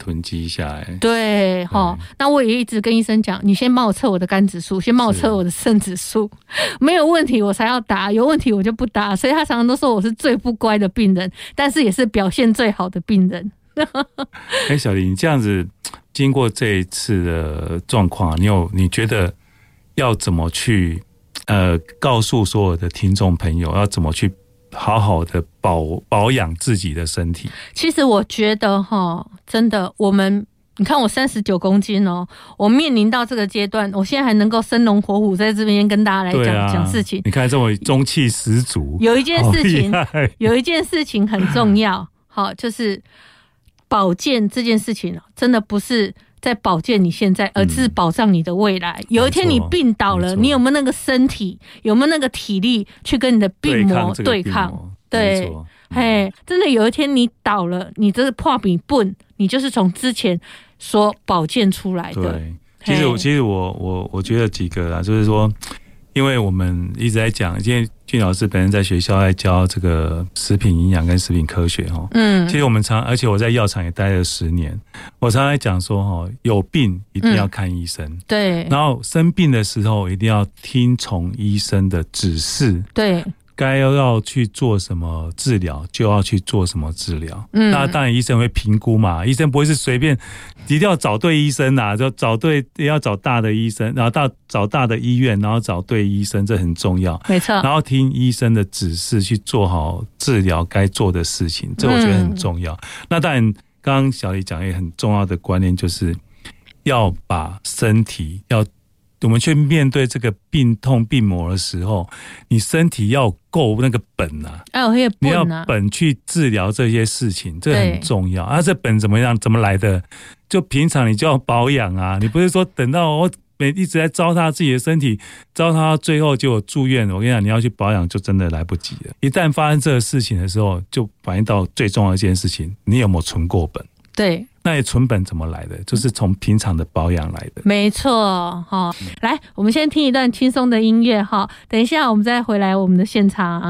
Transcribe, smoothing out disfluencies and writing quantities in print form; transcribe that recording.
囤积下来。 对齁，那我也一直跟医生讲，你先帮我测我的肝指数，先帮我测我的肾指数，没有问题我才要打，有问题我就不打。所以他常常都说我是最不乖的病人，但是也是表现最好的病人。 小黎，你这样子经过这一次的状况，你觉得要怎么去告诉所有的听众朋友，要怎么去好好的保养自己的身体？其实我觉得真的你看我39公斤哦，我面临到这个阶段，我现在还能够生龙活虎在这边跟大家来讲事情。 你看这么中气十足， 有一件事情很重要，就是保健这件事情真的不是在保健你现在，而是保障你的未来。有一天你病倒了，你有没有那个身体，有没有那个体力去跟你的病魔对抗？对，真的有一天你倒了，你这个破病笨，你就是从之前所保健出来的。对，其实我觉得几个啦，就是说，因为我们一直在讲，今天俊老师本人在学校在教这个食品营养跟食品科学其实我们而且我在药厂也待了10年，我常常在讲说有病一定要看医生，对，然后生病的时候一定要听从医生的指示，对，该要去做什么治疗就要去做什么治疗。那当然医生会评估嘛，医生不会是随便，一定要找对医生啊，就找对，也要找大的医生，然后找大的医院，然后找对医生，这很重要。没错。然后听医生的指示去做好治疗该做的事情，这我觉得很重要。那当然，刚刚小黎讲也很重要的观念，就是要把身体我们去面对这个病痛病魔的时候，你身体要够那个本啊，你要本去治疗这些事情，这很重要。这本怎么来的？就平常你就要保养啊，你不是说等到我一直在糟蹋自己的身体，糟蹋到最后就住院，我跟你讲，你要去保养就真的来不及了。一旦发生这个事情的时候，就反映到最重要的一件事情，你有没有存过本？对。那你存本怎么来的？就是从平常的保养来的。没错，来，我们先听一段轻松的音乐，等一下我们再回来我们的现场。